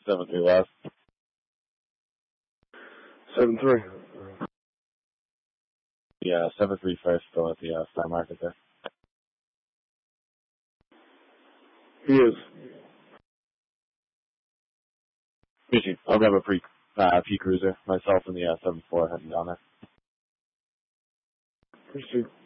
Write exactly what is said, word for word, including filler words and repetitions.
seven three last. seven three. Yeah, seven three first, still at the uh, star market there. He is. Appreciate it. I'll grab a pre, uh, P cruiser, myself and the uh, seven four heading down there. Appreciate it.